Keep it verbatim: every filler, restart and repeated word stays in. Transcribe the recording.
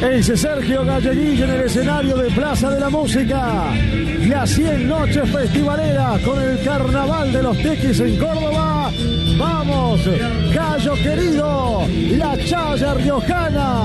Es Sergio Galleguillo en el escenario de Plaza de la Música. Las cien noches festivaleras con el Carnaval de los Tequis en Córdoba. ¡Vamos, Gallo querido! La Chaya Riojana.